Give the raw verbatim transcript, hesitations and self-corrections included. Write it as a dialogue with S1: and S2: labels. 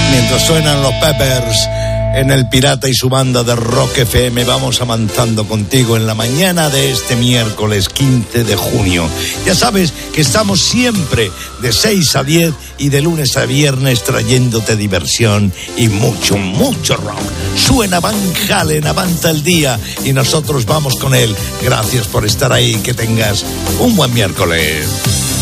S1: Mientras suenan los Peppers en El Pirata y su banda de Rock F M, vamos avanzando contigo en la mañana de este miércoles quince de junio. Ya sabes que estamos siempre de seis a diez y de lunes a viernes trayéndote diversión y mucho, mucho rock. Suena Van Halen, avanza el día y nosotros vamos con él. Gracias por estar ahí, que tengas un buen miércoles.